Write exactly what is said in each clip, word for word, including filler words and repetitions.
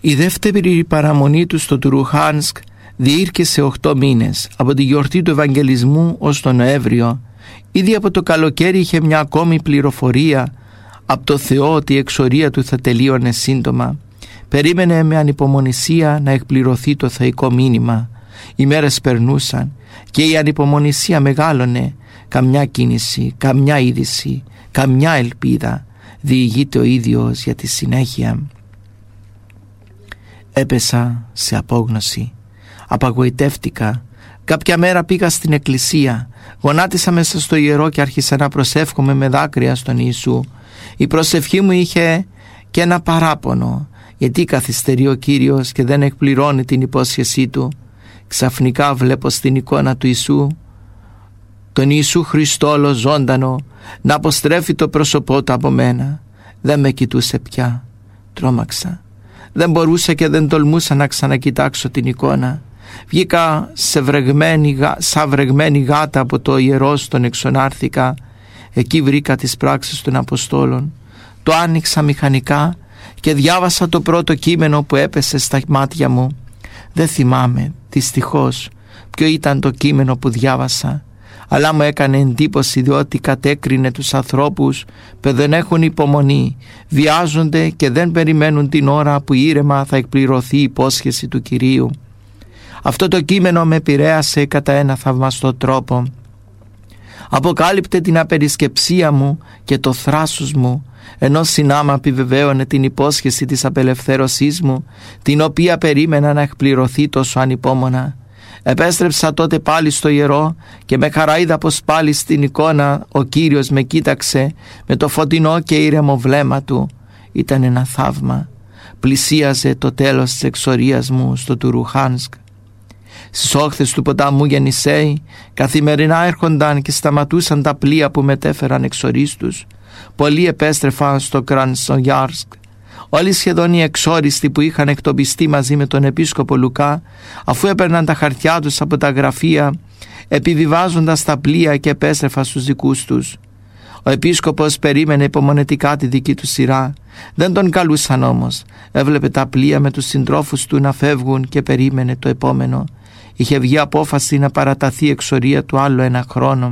Η δεύτερη παραμονή του στο Τουρουχάνσκ διήρκεσε οχτώ μήνες, από τη γιορτή του Ευαγγελισμού ως τον Νοέμβριο. Ήδη από το καλοκαίρι είχε μια ακόμη πληροφορία από το Θεό ότι η εξορία του θα τελείωνε σύντομα. Περίμενε με ανυπομονησία να εκπληρωθεί το θεϊκό μήνυμα. Οι μέρες περνούσαν και η ανυπομονησία μεγάλωνε. Καμιά κίνηση, καμιά είδηση, καμιά ελπίδα. Διηγείται ο ίδιος για τη συνέχεια. Έπεσα σε απόγνωση. Απαγοητεύτηκα. Κάποια μέρα πήγα στην εκκλησία. Γονάτισα μέσα στο ιερό και άρχισα να προσεύχομαι με δάκρυα στον Ιησού. Η προσευχή μου είχε και ένα παράπονο. Γιατί καθυστερεί ο Κύριος και δεν εκπληρώνει την υπόσχεσή του. Ξαφνικά βλέπω στην εικόνα του Ιησού, τον Ιησού Χριστόλο ζωντανό, να αποστρέφει το πρόσωπό του από μένα. Δεν με κοιτούσε πια. Τρόμαξα. Δεν μπορούσα και δεν τολμούσα να ξανακοιτάξω την εικόνα. Βγήκα σε βρεγμένη, σαν βρεγμένη γάτα από το ιερό, στον εξονάρθηκα. Εκεί βρήκα τις πράξεις των Αποστόλων. Το άνοιξα μηχανικά και διάβασα το πρώτο κείμενο που έπεσε στα μάτια μου. Δεν θυμάμαι, δυστυχώς, ποιο ήταν το κείμενο που διάβασα, αλλά μου έκανε εντύπωση διότι κατέκρινε τους ανθρώπους που δεν έχουν υπομονή, βιάζονται και δεν περιμένουν την ώρα που ήρεμα θα εκπληρωθεί η υπόσχεση του Κυρίου. Αυτό το κείμενο με επηρέασε κατά ένα θαυμαστό τρόπο. Αποκάλυπτε την απερισκεψία μου και το θράσος μου, ενώ συνάμα επιβεβαίωνε την υπόσχεση της απελευθέρωσής μου, την οποία περίμενα να εκπληρωθεί τόσο ανυπόμονα. Επέστρεψα τότε πάλι στο ιερό και με χαρά είδα πως πάλι στην εικόνα ο Κύριος με κοίταξε με το φωτεινό και ήρεμο βλέμμα του. Ήταν ένα θαύμα. Πλησίαζε το τέλος της εξορίας μου στο Τουρουχάνσκ. Στις όχθες του ποταμού Γενισέη καθημερινά έρχονταν και σταματούσαν τα πλοία που μετέφεραν εξορίστους. Πολλοί επέστρεφαν στο Κρασνογιάρσκ. Όλοι σχεδόν οι εξόριστοι που είχαν εκτοπιστεί μαζί με τον επίσκοπο Λουκά, αφού έπαιρναν τα χαρτιά τους από τα γραφεία, επιβιβάζοντας τα πλοία και επέστρεφαν στους δικούς τους. Ο επίσκοπος περίμενε υπομονετικά τη δική του σειρά. Δεν τον καλούσαν όμως. Έβλεπε τα πλοία με τους συντρόφους του να φεύγουν και περίμενε το επόμενο. Είχε βγει απόφαση να παραταθεί η εξορία του άλλο ένα χρόνο.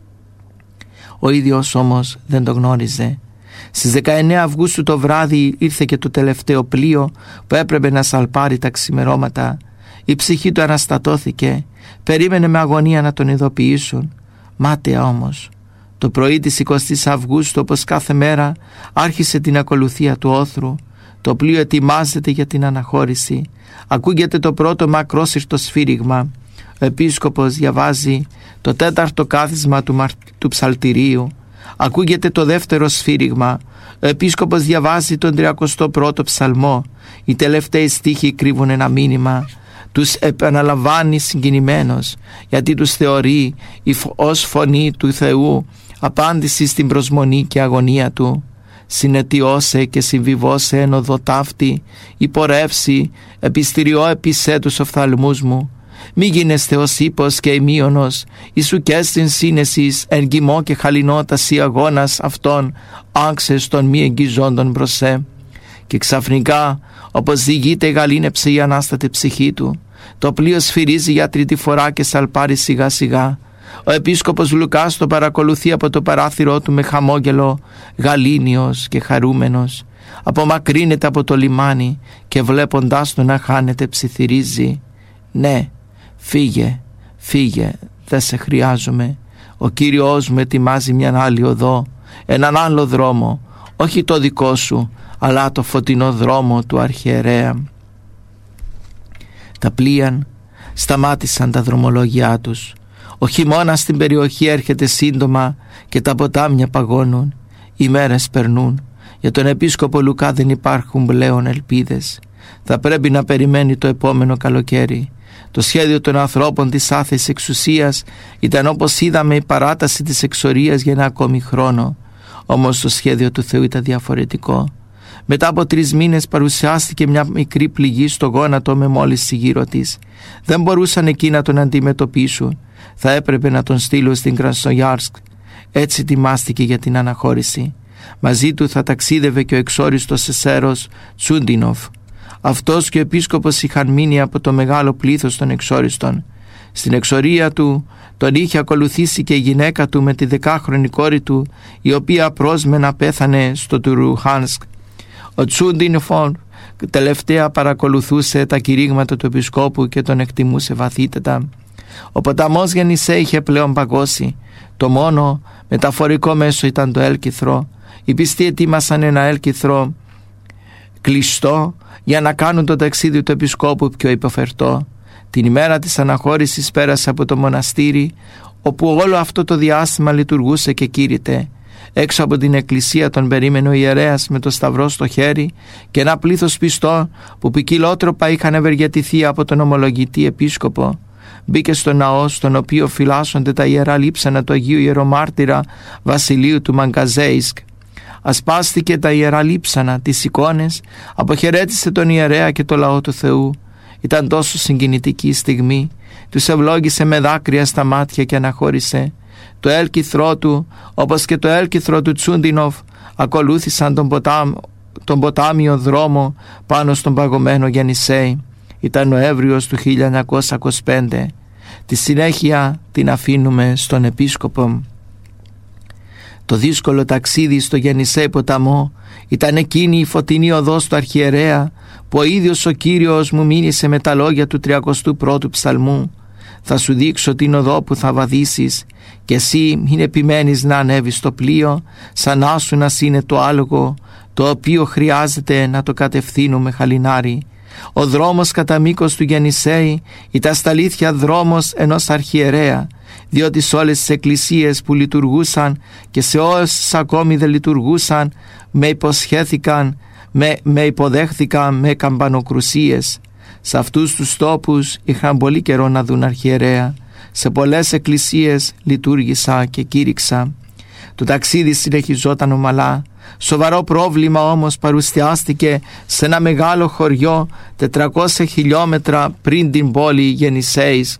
Ο ίδιος όμως δεν το γνώριζε. Στις δεκαεννέα Αυγούστου το βράδυ ήρθε και το τελευταίο πλοίο που έπρεπε να σαλπάρει τα ξημερώματα. Η ψυχή του αναστατώθηκε. Περίμενε με αγωνία να τον ειδοποιήσουν. Μάταια όμως. Το πρωί της εικοστής Αυγούστου, όπως κάθε μέρα, άρχισε την ακολουθία του όθρου. Το πλοίο ετοιμάζεται για την αναχώρηση. Ακούγεται το πρώτο μακρόσυρτο σφύριγμα. Ο επίσκοπος διαβάζει το τέταρτο κάθισμα του, μαρ... του ψαλτηρίου. Ακούγεται το δεύτερο σφύριγμα. Ο επίσκοπος διαβάζει τον τριακοστό πρώτο ψαλμό. Οι τελευταίοι στίχοι κρύβουν ένα μήνυμα. Τους επαναλαμβάνει συγκινημένος, γιατί τους θεωρεί ως φωνή του Θεού, απάντηση στην προσμονή και αγωνία του. Συνετιώσε και συμβιβώσε εν οδό ταύτη, υπορεύσει, επιστηριώ επισέ τους οφθαλμούς μου. Μη γίνεστε ως ύπος και ημίωνος, Ιησού και στην σύνεσης, εργυμό και χαλινόταση αγώνας αυτών, άξες των μη εγγυζόντων μπροσέ. Και ξαφνικά, όπως διηγείται, γαλήνεψε η ανάστατη ψυχή του. Το πλοίο σφυρίζει για τρίτη φορά και σαλπάρει σιγά σιγά. Ο επίσκοπος Λουκάς το παρακολουθεί από το παράθυρό του με χαμόγελο, γαλήνιος και χαρούμενος. Απομακρύνεται από το λιμάνι και βλέποντάς τον να χάνεται ψιθυρίζει. Ναι, φύγε, φύγε, δεν σε χρειάζομαι. Ο Κύριος μου ετοιμάζει μια άλλη οδό, έναν άλλο δρόμο, όχι το δικό σου, αλλά το φωτεινό δρόμο του αρχιερέα. Τα πλοία σταμάτησαν τα δρομολόγια τους. Ο χειμώνας στην περιοχή έρχεται σύντομα και τα ποτάμια παγώνουν. Οι μέρες περνούν. Για τον επίσκοπο Λουκά δεν υπάρχουν πλέον ελπίδες. Θα πρέπει να περιμένει το επόμενο καλοκαίρι. Το σχέδιο των ανθρώπων της άθεης εξουσίας ήταν, όπως είδαμε, η παράταση της εξορίας για ένα ακόμη χρόνο. Όμως το σχέδιο του Θεού ήταν διαφορετικό. Μετά από τρεις μήνες παρουσιάστηκε μια μικρή πληγή στο γόνατο με μόλυνση γύρω της. Δεν μπορούσαν εκεί να τον αντιμετωπίσουν. Θα έπρεπε να τον στείλουν στην Κρασνογιάρσκ. Έτσι ετοιμάστηκε για την αναχώρηση. Μαζί του θα ταξίδευε και ο εξόριστος εσέρος Τσούντινοφ. Αυτός και ο επίσκοπος είχαν μείνει από το μεγάλο πλήθος των εξόριστων. Στην εξορία του τον είχε ακολουθήσει και η γυναίκα του με τη δεκάχρονη κόρη του, η οποία πρόσμενα πέθανε στο Τουρουχάνσκ. Ο Τσούντινφον τελευταία παρακολουθούσε τα κηρύγματα του επισκόπου και τον εκτιμούσε βαθύτερα. Ο ποταμός Γενισέ είχε πλέον παγώσει. Το μόνο μεταφορικό μέσο ήταν το έλκυθρο. Οι πιστοί ετοίμασαν ένα έλκυθρο κλειστό για να κάνουν το ταξίδι του επισκόπου πιο υποφερτό. Την ημέρα της αναχώρησης πέρασε από το μοναστήρι, όπου όλο αυτό το διάστημα λειτουργούσε και κήρυτε. Έξω από την εκκλησία τον περίμενε ο ιερέας με το σταυρό στο χέρι και ένα πλήθος πιστών που ποικιλότροπα είχαν ευεργετηθεί από τον ομολογητή επίσκοπο. Μπήκε στο ναό, στον οποίο φυλάσσονται τα ιερά λείψανα του Αγίου Ιερομάρτυρα Βασιλείου του Μαγκαζέισκ. Ασπάστηκε τα ιερά λείψανα, τις εικόνες, αποχαιρέτησε τον ιερέα και το λαό του Θεού. Ήταν τόσο συγκινητική η στιγμή. Τους ευλόγησε με δάκρυα στα μάτια και αναχώρησε. Το έλκυθρό του, όπως και το έλκυθρο του Τσούντινοφ, ακολούθησαν τον, ποτάμ, τον ποτάμιο δρόμο πάνω στον παγωμένο Γενισέη. Ήταν Νοέμβριος του χίλια εννιακόσια είκοσι πέντε. Τη συνέχεια την αφήνουμε στον επίσκοπο. Το δύσκολο ταξίδι στο Γενισέη ποταμό ήταν εκείνη η φωτεινή οδός του αρχιερέα που ο ίδιος ο Κύριος μου μίλησε με τα λόγια του τριακοστού πρώτου ψαλμού. Θα σου δείξω την οδό που θα βαδίσεις και εσύ μην επιμένεις να ανέβεις στο πλοίο, σαν να σου να είναι το άλογο το οποίο χρειάζεται να το κατευθύνουμε χαλινάρι. Ο δρόμος κατά μήκος του Γενισέη ήταν στα αλήθεια δρόμος ενός αρχιερέα, διότι σε όλες τις εκκλησίες που λειτουργούσαν και σε όσες ακόμη δεν λειτουργούσαν με υποσχέθηκαν, με, με υποδέχθηκαν με καμπανοκρουσίες. Σε αυτούς τους τόπους είχαν πολύ καιρό να δουν αρχιερέα. Σε πολλές εκκλησίες λειτουργήσα και κήρυξα. Το ταξίδι συνεχιζόταν ομαλά. Σοβαρό πρόβλημα όμως παρουσιάστηκε σε ένα μεγάλο χωριό τετρακόσια χιλιόμετρα πριν την πόλη Γενισέης.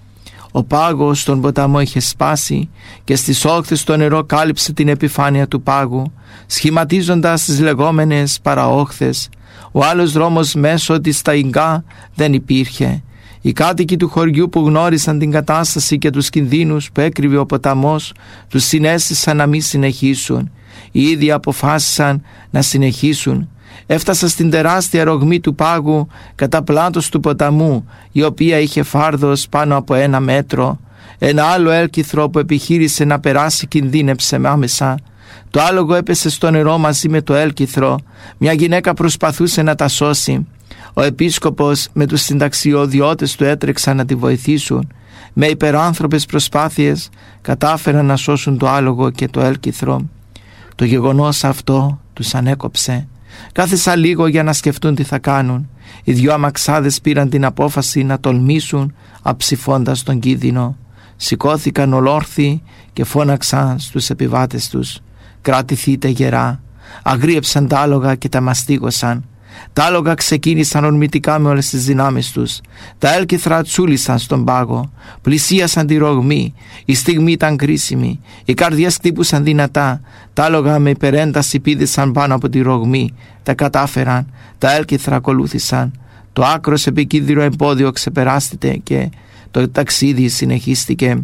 Ο πάγος στον ποταμό είχε σπάσει και στις όχθες το νερό κάλυψε την επιφάνεια του πάγου, σχηματίζοντας τις λεγόμενες παραόχθες. Ο άλλος δρόμος μέσω της Ταϊγκά δεν υπήρχε. Οι κάτοικοι του χωριού που γνώρισαν την κατάσταση και τους κινδύνους που έκρυβε ο ποταμός τους συνέστησαν να μην συνεχίσουν. Οι ίδιοι αποφάσισαν να συνεχίσουν. Έφτασα στην τεράστια ρογμή του πάγου κατά πλάτος του ποταμού, η οποία είχε φάρδος πάνω από ένα μέτρο. Ένα άλλο έλκυθρο που επιχείρησε να περάσει κινδύνεψε άμεσα. Το άλογο έπεσε στο νερό μαζί με το έλκυθρο. Μια γυναίκα προσπαθούσε να τα σώσει. Ο επίσκοπος με τους συνταξιοδιώτες του έτρεξαν να τη βοηθήσουν. Με υπεράνθρωπες προσπάθειες κατάφεραν να σώσουν το άλογο και το έλκυθρο. Το γεγονός αυτό τους ανέκοψε. Κάθισαν λίγο για να σκεφτούν τι θα κάνουν. Οι δυο αμαξάδες πήραν την απόφαση να τολμήσουν αψηφώντας τον κίνδυνο. Σηκώθηκαν ολόρθιοι και φώναξαν στους επιβάτες τους: «Κρατηθείτε γερά». Αγρίεψαν τα άλογα και τα μαστίγωσαν. Τα άλογα ξεκίνησαν ορμητικά με όλες τις δυνάμεις τους. Τα έλκυθρα τσούλησαν στον πάγο. Πλησίασαν τη ρογμή. Η στιγμή ήταν κρίσιμη. Οι καρδιές χτύπουσαν δυνατά. Τα άλογα με υπερένταση πήδησαν πάνω από τη ρογμή. Τα κατάφεραν. Τα έλκυθρα ακολούθησαν. Το άκρος επικίνδυνο εμπόδιο ξεπεράστηκε και το ταξίδι συνεχίστηκε.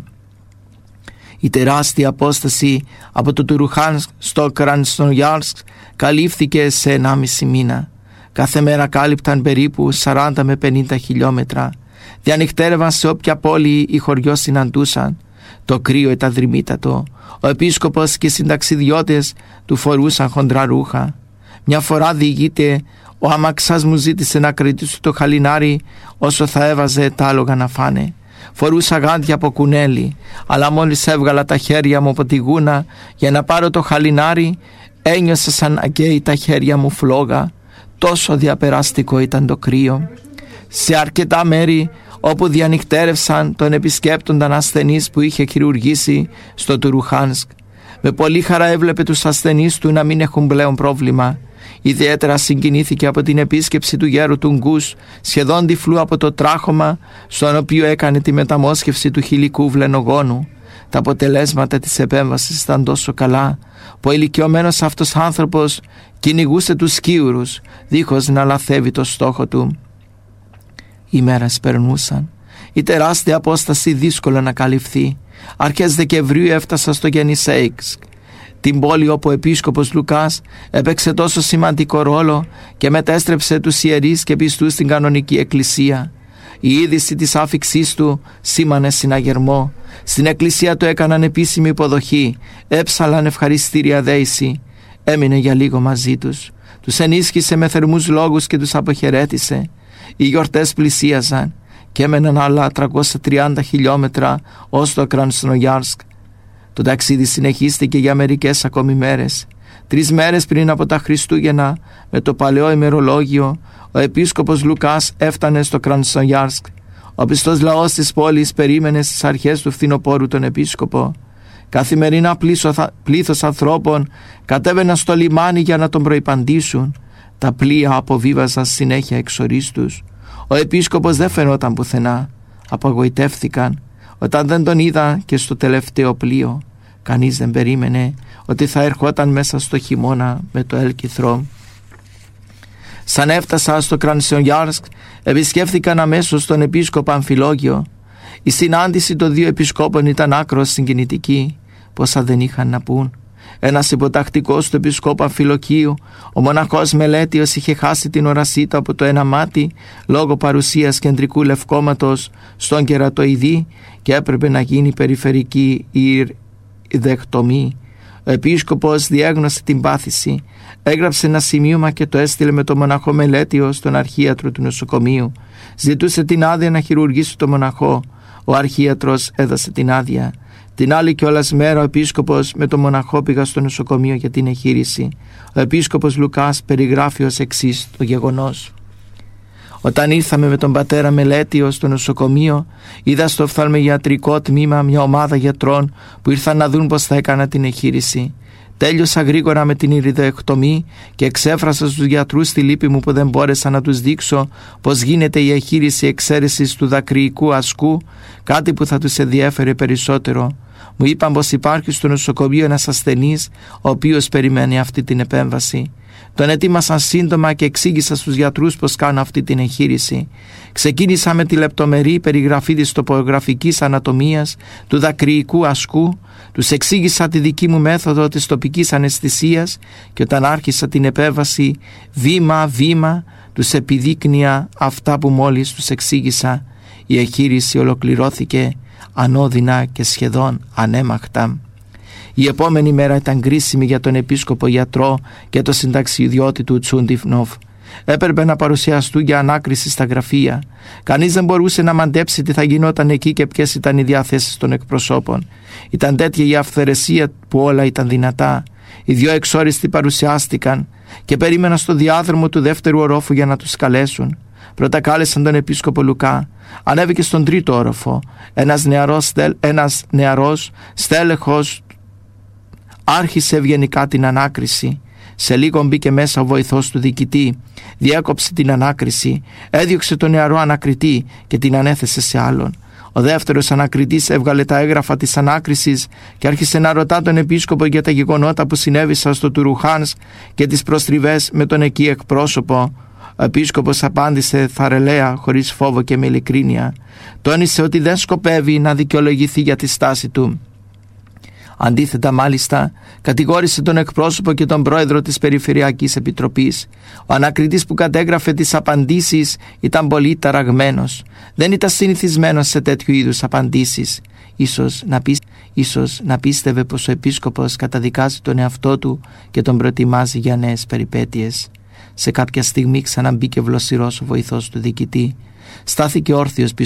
Η τεράστια απόσταση από το Τουρουχάνσκ στο Κρασνοιάρσκ καλύφθηκε σε ενάμιση μήνα. Κάθε μέρα κάλυπταν περίπου σαράντα με πενήντα χιλιόμετρα. Διανυκτέρευαν σε όποια πόλη ή χωριό συναντούσαν. Το κρύο ήταν δρυμύτατο. Ο επίσκοπος και οι συνταξιδιώτες του φορούσαν χοντρά ρούχα. Μια φορά διηγείται, ο αμαξάς μου ζήτησε να κρατήσω το χαλινάρι όσο θα έβαζε τα άλογα να φάνε. Φορούσα γάντια από κουνέλι, αλλά μόλις έβγαλα τα χέρια μου από τη γούνα για να πάρω το χαλινάρι, ένιωσα σαν να καίει τα χέρια μου φλόγα. Τόσο διαπεραστικό ήταν το κρύο. Σε αρκετά μέρη όπου διανυκτέρευσαν τον επισκέπτονταν ασθενείς που είχε χειρουργήσει στο Τουρουχάνσκ. Με πολύ χαρά έβλεπε τους ασθενείς του να μην έχουν πλέον πρόβλημα. Ιδιαίτερα συγκινήθηκε από την επίσκεψη του γέρου του Γκούς, σχεδόν τυφλού από το τράχωμα, στον οποίο έκανε τη μεταμόσχευση του χιλικού βλενογόνου. Τα αποτελέσματα της επέμβασης ήταν τόσο καλά που ο ηλικιωμένος αυτός άνθρωπος κυνηγούσε τους σκίουρους δίχως να λαθεύει το στόχο του. Οι μέρες περνούσαν, η τεράστια απόσταση δύσκολο να καλυφθεί. Αρχές Δεκεμβρίου έφτασα στο Γενισέικσκ, την πόλη όπου ο επίσκοπος Λουκάς έπαιξε τόσο σημαντικό ρόλο και μετέστρεψε τους ιερείς και πιστούς στην κανονική εκκλησία. Η είδηση της άφιξής του σήμανε συναγερμό. Στην εκκλησία του έκαναν επίσημη υποδοχή, έψαλαν ευχαριστήρια δέηση. Έμεινε για λίγο μαζί τους. Τους ενίσχυσε με θερμούς λόγους και τους αποχαιρέτησε. Οι γιορτές πλησίαζαν και έμεναν άλλα τριακόσια τριάντα χιλιόμετρα ως το Κρασνογιάρσκ. Το ταξίδι συνεχίστηκε για μερικές ακόμη μέρες. Τρεις μέρες πριν από τα Χριστούγεννα, με το παλαιό ημερολόγιο, ο επίσκοπος Λουκάς έφτανε στο Κρασνογιάρσκ. Ο πιστός λαός της πόλης περίμενε στις αρχές του φθινοπόρου τον επίσκοπο. Καθημερινά πλήθος ανθρώπων κατέβαιναν στο λιμάνι για να τον προϋπαντήσουν. Τα πλοία αποβίβαζαν συνέχεια εξορίστους. Ο επίσκοπος δεν φαινόταν πουθενά. Απογοητεύθηκαν όταν δεν τον είδα και στο τελευταίο πλοίο. Κανείς δεν περίμενε ότι θα ερχόταν μέσα στο χειμώνα με το έλκυθρο. Σαν έφτασα στο Κρασνογιάρσκ, επισκέφθηκαν αμέσως τον επίσκοπο Αμφιλόγιο. Η συνάντηση των δύο επισκόπων ήταν άκρως συγκινητική. Πόσα δεν είχαν να πούν. Ένας υποτακτικός του επισκόπου Αμφιλοκίου, ο μοναχός Μελέτιος, είχε χάσει την όρασή του από το ένα μάτι λόγω παρουσίας κεντρικού λευκώματος στον κερατοειδή και έπρεπε να γίνει περιφερική ιδεκτομή. Ο επίσκοπος διέγνωσε την πάθηση, έγραψε ένα σημείωμα και το έστειλε με το μοναχό Μελέτιο στον αρχίατρο του νοσοκομείου. Ζητούσε την άδεια να χειρουργήσει το μοναχό. Ο αρχίατρος έδωσε την άδεια. Την άλλη κιόλας μέρα ο επίσκοπος με τον μοναχό πήγα στο νοσοκομείο για την εγχείρηση. Ο επίσκοπος Λουκάς περιγράφει ως εξής το γεγονός. Όταν ήρθαμε με τον πατέρα Μελέτιο στο νοσοκομείο, είδα στο οφθαλμοιατρικό τμήμα μια ομάδα γιατρών που ήρθαν να δουν πώς θα έκανα την εγχείρηση. Τέλειωσα γρήγορα με την ηριδεκτομή και εξέφρασα στους γιατρούς τη λύπη μου που δεν μπόρεσα να τους δείξω πώς γίνεται η εγχείρηση εξαίρεσης του δακρυϊκού ασκού, κάτι που θα τους ενδιέφερε περισσότερο. Μου είπαν πως υπάρχει στο νοσοκομείο ένας ασθενής ο οποίος περιμένει αυτή την επέμβαση. Τον ετοίμασαν σύντομα και εξήγησα στους γιατρούς πως κάνω αυτή την εγχείρηση. Ξεκίνησα με τη λεπτομερή περιγραφή της τοπογραφικής ανατομίας του δακρυϊκού ασκού, τους εξήγησα τη δική μου μέθοδο της τοπικής αναισθησίας και όταν άρχισα την επέμβαση βήμα-βήμα τους επιδείκνυα αυτά που μόλις τους εξήγησα. Η εγχείρηση ολοκληρώθηκε ανώδυνα και σχεδόν ανέμαχτα. Η επόμενη μέρα ήταν κρίσιμη για τον επίσκοπο γιατρό και το συνταξιδιώτη του Τσούντιφνοφ. Έπρεπε να παρουσιαστούν για ανάκριση στα γραφεία. Κανείς δεν μπορούσε να μαντέψει τι θα γινόταν εκεί και ποιες ήταν οι διαθέσεις των εκπροσώπων. Ήταν τέτοια η αυθαιρεσία που όλα ήταν δυνατά. Οι δυο εξόριστοι παρουσιάστηκαν και περίμεναν στο διάδρομο του δεύτερου ορόφου για να τους καλέσουν. Πρώτα κάλεσαν τον επίσκοπο Λουκά. Ανέβηκε στον τρίτο όροφο. Ένας νεαρός, ένας νεαρός στέλεχος άρχισε ευγενικά την ανάκριση. Σε λίγο μπήκε μέσα ο βοηθός του διοικητή. Διέκοψε την ανάκριση, έδιωξε τον νεαρό ανακριτή και την ανέθεσε σε άλλον. Ο δεύτερος ανακριτής έβγαλε τα έγγραφα της ανάκρισης και άρχισε να ρωτά τον επίσκοπο για τα γεγονότα που συνέβησαν στο Τουρουχάνς και τις προστριβές με τον εκεί εκπρόσωπο. Ο επίσκοπος απάντησε θαρελέα, χωρίς φόβο και με ειλικρίνεια. Τόνισε ότι δεν σκοπεύει να δικαιολογηθεί για τη στάση του. Αντίθετα, μάλιστα, κατηγόρησε τον εκπρόσωπο και τον πρόεδρο της Περιφερειακής Επιτροπής. Ο ανακριτής που κατέγραφε τις απαντήσεις ήταν πολύ ταραγμένος. Δεν ήταν συνηθισμένος σε τέτοιου είδους απαντήσεις. Ίσως να, πί... Ίσως να πίστευε πως ο επίσκοπος καταδικάζει τον εαυτό του και τον προετοιμάζει για νέες περιπέτειες. Σε κάποια στιγμή ξαναμπήκε βλοσιρός ο βοηθός του διοικητή. Στάθηκε όρθιος